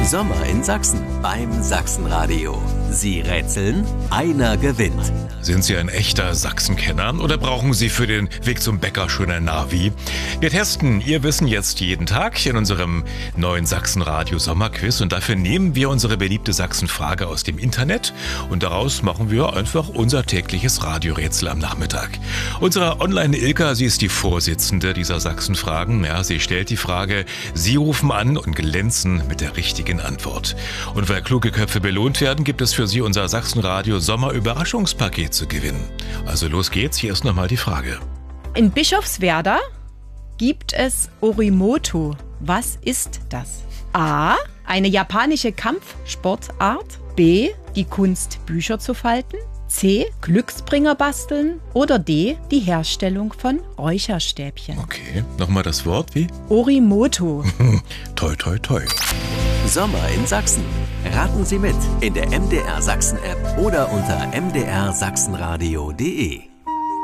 Sommer in Sachsen beim Sachsenradio. Sie rätseln, einer gewinnt. Sind Sie ein echter Sachsenkenner oder brauchen Sie für den Weg zum Bäcker schon ein Navi? Wir testen Ihr Wissen jetzt jeden Tag in unserem neuen Sachsenradio Sommerquiz und dafür nehmen wir unsere beliebte Sachsenfrage aus dem Internet und daraus machen wir einfach unser tägliches Radiorätsel am Nachmittag. Unsere Online-Ilka, sie ist die Vorsitzende dieser Sachsenfragen. Ja, sie stellt die Frage, Sie rufen an und glänzen mit der richtigen Antwort. Und weil kluge Köpfe belohnt werden, gibt es für Sie unser Sachsenradio Sommer-Überraschungspaket zu gewinnen. Also los geht's, hier ist nochmal die Frage. In Bischofswerda gibt es Orimoto. Was ist das? A. Eine japanische Kampfsportart. B. Die Kunst, Bücher zu falten. C. Glücksbringer basteln. Oder D. Die Herstellung von Räucherstäbchen. Okay, nochmal das Wort wie? Orimoto. Toi, toi, toi. Sommer in Sachsen. Raten Sie mit in der MDR Sachsen App oder unter mdrsachsenradio.de.